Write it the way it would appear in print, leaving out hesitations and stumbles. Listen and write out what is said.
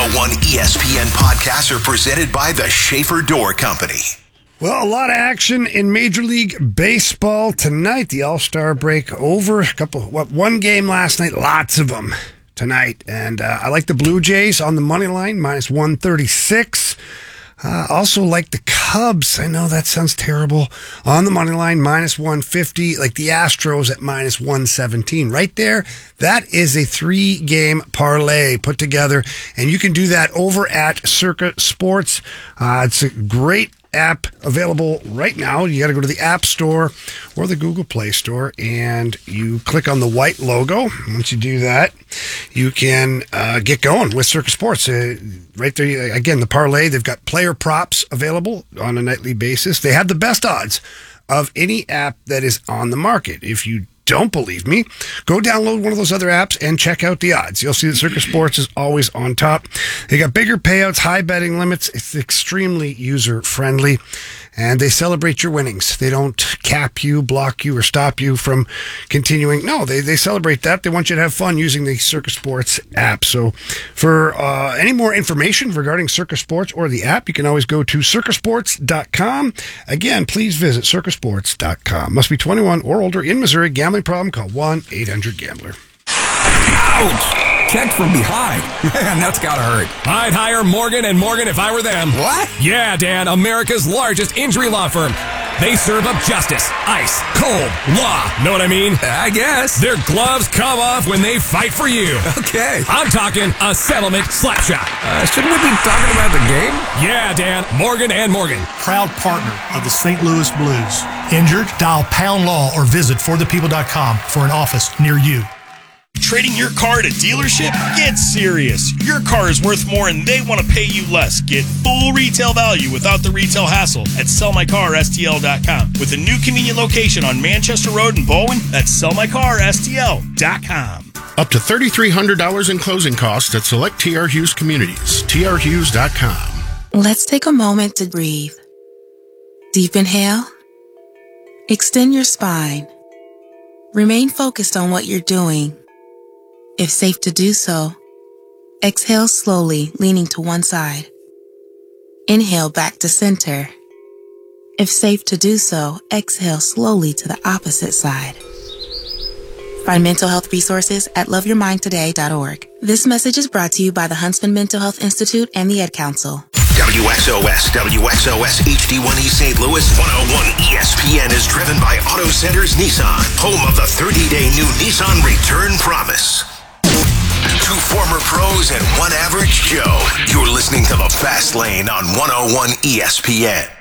101 ESPN podcasts are presented by the Schaefer Door Company. Well, a lot of action in Major League Baseball tonight. The All-Star break over. One game last night, lots of them tonight. And I like the Blue Jays on the money line, minus 136. Also like the Cubs. I know that sounds terrible. On the money line, minus 150. Like the Astros at minus 117. Right there, that is a 3-game parlay put together. And you can do that over at Circa Sports. It's a great app available right now. You got to go to the App Store or the Google Play Store, and you click on the white logo. Once you do that, you can get going with Circa Sports. Right there, again, the parlay, they've got player props available on a nightly basis. They have the best odds of any app that is on the market. If you don't believe me, go download one of those other apps and check out the odds. You'll see that Circa Sports is always on top. They got bigger payouts, high betting limits. It's extremely user-friendly, and they celebrate your winnings. They don't cap you, block you, or stop you from continuing. No, they celebrate that. They want you to have fun using the Circa Sports app. So for any more information regarding Circa Sports or the app, you can always go to circasports.com. Again, please visit circasports.com. Must be 21 or older, in Missouri. Gambling problem? Call 1-800-GAMBLER. Ouch! Checked from behind. Man, that's gotta hurt. I'd hire Morgan & Morgan if I were them. What? Yeah, Dan, America's largest injury law firm. They serve up justice, ice, cold, law. Know what I mean? I guess. Their gloves come off when they fight for you. Okay. I'm talking a settlement slap shot. Shouldn't we be talking about the game? Yeah, Dan, Morgan & Morgan. Proud partner of the St. Louis Blues. Injured? Dial Pound Law or visit forthepeople.com for an office near you. Trading your car at a dealership? Get serious. Your car is worth more and they want to pay you less. Get full retail value without the retail hassle at sellmycarstl.com. With a new convenient location on Manchester Road in Bowen, that's sellmycarstl.com. Up to $3,300 in closing costs at select TR Hughes communities. trhughes.com. Let's take a moment to breathe. Deep inhale. Extend your spine. Remain focused on what you're doing. If safe to do so, exhale slowly, leaning to one side. Inhale back to center. If safe to do so, exhale slowly to the opposite side. Find mental health resources at loveyourmindtoday.org. This message is brought to you by the Huntsman Mental Health Institute and the Ad Council. WXOS HD1E St. Louis 101 ESPN is driven by Auto Centers Nissan, home of the 30-day new Nissan Return Promise. 2 former pros and 1 average Joe. You're listening to The Fast Lane on 101 ESPN.